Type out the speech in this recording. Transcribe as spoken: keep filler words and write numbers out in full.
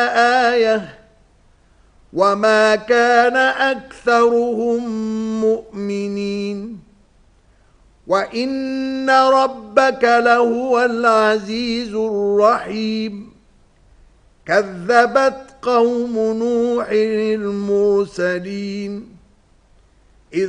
آية وما كان أكثرهم مؤمنين وإن ربك لهو العزيز الرحيم كذبت قوم نوح المرسلين